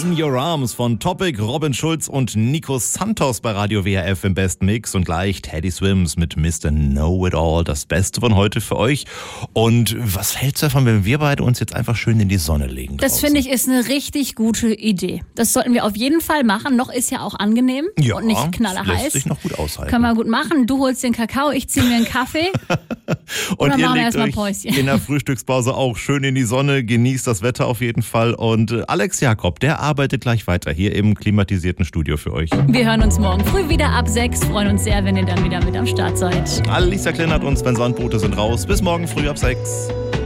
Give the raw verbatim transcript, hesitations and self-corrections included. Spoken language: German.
In Your Arms von Topic, Robin Schulz und Nico Santos bei Radio W R F im Best Mix und gleich Teddy Swims mit Mister Know-It-All. Das Beste von heute für euch. Und was hältst du davon, wenn wir beide uns jetzt einfach schön in die Sonne legen? Das draußen? finde ich ist eine richtig gute Idee. Das sollten wir auf jeden Fall machen. Noch ist ja auch angenehm Ja, und nicht knallerheiß. lässt sich noch gut aushalten. Können wir gut machen. Du holst den Kakao, ich ziehe mir einen Kaffee. Und Oder ihr machen wir legt erstmal euch Päuschen. in der Frühstückspause auch schön in die Sonne, genießt das Wetter auf jeden Fall. Und äh, Alex Jakob, der arbeitet gleich weiter hier im klimatisierten Studio für euch. Wir hören uns morgen früh wieder ab sechs. Freuen uns sehr, wenn ihr dann wieder mit am Start seid. Alicia Kleinert und Sven Sandbrote sind raus. Bis morgen früh ab sechs.